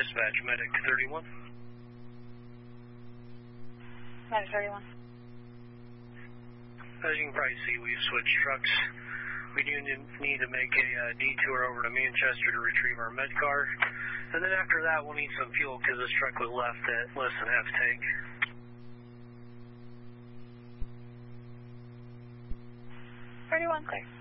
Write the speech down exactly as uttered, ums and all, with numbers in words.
dispatch, Medic thirty-one. Medic thirty-one. As you can probably see, we've switched trucks. We do need to make a uh, detour over to Manchester to retrieve our med car. And then after that, we'll need some fuel because this truck was left at less than half tank. thirty-one, clear.